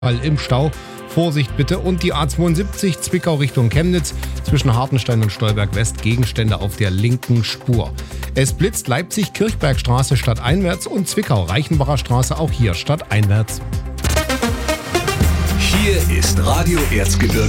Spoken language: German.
im Stau. Vorsicht bitte. Und die A72 Zwickau Richtung Chemnitz zwischen Hartenstein und Stolberg West Gegenstände auf der linken Spur. Es blitzt Leipzig Kirchbergstraße stadteinwärts und Zwickau Reichenbacher Straße auch hier stadteinwärts. Hier ist Radio Erzgebirge